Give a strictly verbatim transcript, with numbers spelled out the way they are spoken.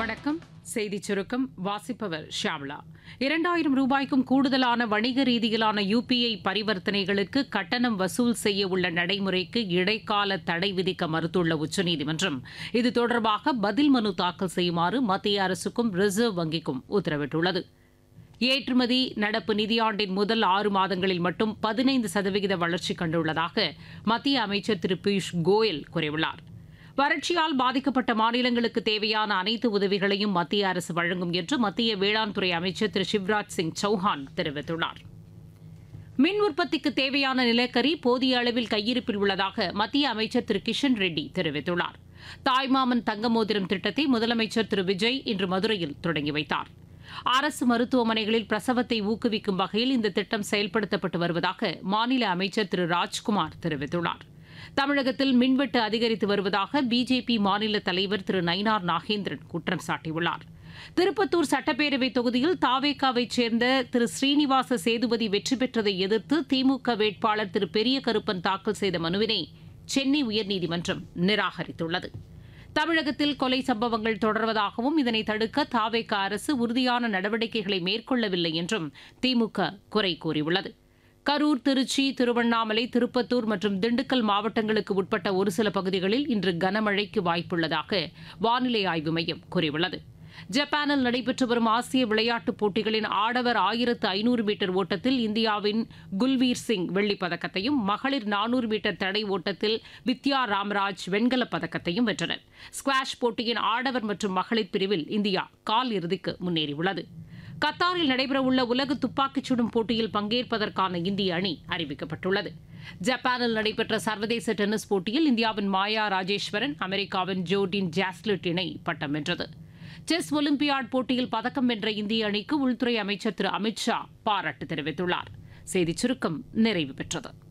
வணக்கம். செய்திச் சுருக்கம் வாசிப்பவர் ஷியாமளா. இரண்டாயிரம் ரூபாய்க்கும் கூடுதலான வணிக ரீதியிலான யுபிஐ பரிவர்த்தனைகளுக்கு கட்டணம் வசூல் செய்ய உள்ள நடைமுறைக்கு இடைக்கால தடை விதிக்க மறுத்துள்ள உச்சநீதிமன்றம் இது தொடர்பாக பதில் மனு தாக்கல் செய்யுமாறு மத்திய அரசுக்கும் ரிசர்வ் வங்கிக்கும் உத்தரவிட்டுள்ளது. ஏற்றுமதி நடப்பு நிதியாண்டின் முதல் ஆறு மாதங்களில் மட்டும் பதினைந்து சதவிகித வளர்ச்சி கண்டுள்ளதாக மத்திய அமைச்சர் திரு பியூஷ் கோயல் கூறியுள்ளார். வறட்சியால் பாதிக்கப்பட்ட மாநிலங்களுக்கு தேவையான அனைத்து உதவிகளையும் மத்திய அரசு வழங்கும் என்று மத்திய வேளாண் துறை அமைச்சர் திரு சிவராஜ் சிங் சௌஹான் தெரிவித்துள்ளார். மின் உற்பத்திக்கு தேவையான நிலக்கரி போதிய அளவில் கையிருப்பில் உள்ளதாக மத்திய அமைச்சர் திரு கிஷன் ரெட்டி தெரிவித்துள்ளார். தாய்மாமன் தங்க மோதிரம் திட்டத்தை முதலமைச்சர் திரு விஜய் இன்று மதுரையில் தொடங்கி வைத்தார். அரசு மருத்துவமனைகளில் பிரசவத்தை ஊக்குவிக்கும் வகையில் இந்த திட்டம் செயல்படுத்தப்பட்டு வருவதாக மாநில அமைச்சர் திரு ராஜ்குமார் தெரிவித்துள்ளார். தமிழகத்தில் மின்வெட்டு அதிகரித்து வருவதாக பிஜேபி மாநில தலைவர் திரு நயினார் நாகேந்திரன் குற்றம் சாட்டியுள்ளார். திருப்பத்தூர் சட்டப்பேரவை தொகுதியில் தாவேகாவைச் சேர்ந்த திரு ஸ்ரீனிவாச சேதுபதி வெற்றி பெற்றதை எதிர்த்து திமுக வேட்பாளர் திரு பெரிய கருப்பன் தாக்கல் செய்த மனுவினை சென்னை உயர்நீதிமன்றம் நிராகரித்துள்ளது. தமிழகத்தில் கொலை சம்பவங்கள் தொடர்வதாகவும் இதனை தடுக்க தாவேகா அரசு உறுதியான நடவடிக்கைகளை மேற்கொள்ளவில்லை என்றும் திமுக குறை கூறியுள்ளது. கரூர், திருச்சி, திருவண்ணாமலை, திருப்பத்தூர் மற்றும் திண்டுக்கல் மாவட்டங்களுக்கு உட்பட்ட ஒரு சில பகுதிகளில் இன்று கனமழைக்கு வாய்ப்புள்ளதாக வானிலை ஆய்வு மையம் கூறியுள்ளது. ஜப்பானில் நடைபெற்று வரும் ஆசிய விளையாட்டுப் போட்டிகளின் ஆடவர் ஆயிரத்து ஐநூறு மீட்டர் ஓட்டத்தில் இந்தியாவின் குல்வீர் சிங் வெள்ளிப் பதக்கத்தையும், மகளிர் நானூறு மீட்டர் தடை ஓட்டத்தில் வித்யா ராம்ராஜ் வெண்கலப் பதக்கத்தையும் வென்றனர். ஸ்குவாஷ் போட்டியின் ஆடவர் மற்றும் மகளிர் பிரிவில் இந்தியா கால் இறுதிக்கு முன்னேறியுள்ளது. கத்தாரில் நடைபெறவுள்ள உலக துப்பாக்கிச் சுடும் போட்டியில் பங்கேற்பதற்கான இந்திய அணி அறிவிக்கப்பட்டுள்ளது. ஜப்பானில் நடைபெற்ற சர்வதேச டென்னிஸ் போட்டியில் இந்தியாவின் மாயா ராஜேஸ்வரன், அமெரிக்காவின் ஜோர்டின் ஜாஸ்லிட் இணை பட்டம் வென்றது. செஸ் ஒலிம்பியாட் போட்டியில் பதக்கம் வென்ற இந்திய அணிக்கு உள்துறை அமைச்சர் திரு அமித் ஷா பாராட்டு தெரிவித்துள்ளார். செய்திச் சுருக்கம் நிறைவு பெற்றது.